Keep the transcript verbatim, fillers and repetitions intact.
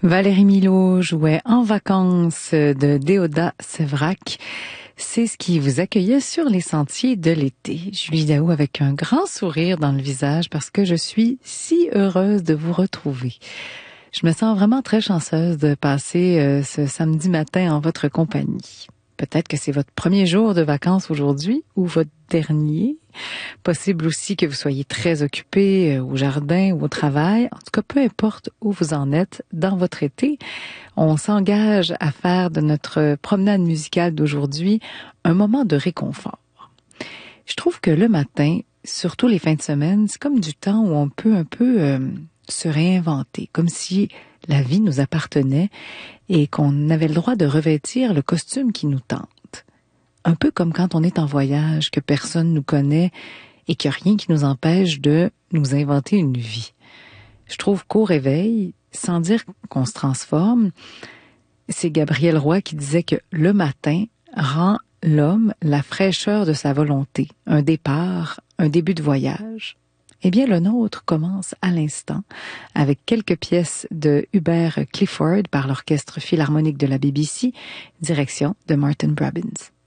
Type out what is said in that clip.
Valérie Milot jouait En vacances de Déodat Sévrac. C'est ce qui vous accueillait sur les sentiers de l'été. Julie Daou avec un grand sourire dans le visage parce que je suis si heureuse de vous retrouver. Je me sens vraiment très chanceuse de passer euh, ce samedi matin en votre compagnie. Peut-être que c'est votre premier jour de vacances aujourd'hui ou votre dernier. Possible aussi que vous soyez très occupé au jardin ou au travail. En tout cas, peu importe où vous en êtes dans votre été, on s'engage à faire de notre promenade musicale d'aujourd'hui un moment de réconfort. Je trouve que le matin, surtout les fins de semaine, c'est comme du temps où on peut un peu euh, se réinventer, comme si la vie nous appartenait et qu'on avait le droit de revêtir le costume qui nous tente. Un peu comme quand on est en voyage, que personne nous connaît et qu'il n'y a rien qui nous empêche de nous inventer une vie. Je trouve qu'au réveil, sans dire qu'on se transforme, c'est Gabriel Roy qui disait que le matin rend l'homme la fraîcheur de sa volonté, un départ, un début de voyage. Eh bien, le nôtre commence à l'instant avec quelques pièces de Hubert Clifford par l'Orchestre Philharmonique de la B B C, direction de Martin Robbins.